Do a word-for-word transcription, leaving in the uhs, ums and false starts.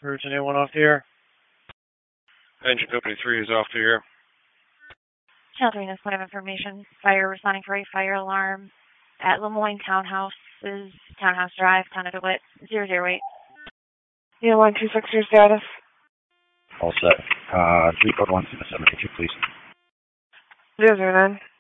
Route anyone off the air? Engine Company three is off the air. Sheltering this point of information. Fire responding for a fire alarm at Lemoyne Townhouses, Townhouse Drive, Town of DeWitt, zero zero eight. Yeah, one two six, your status. All set. Uh, three code one seven eight two, please. Zero zero nine.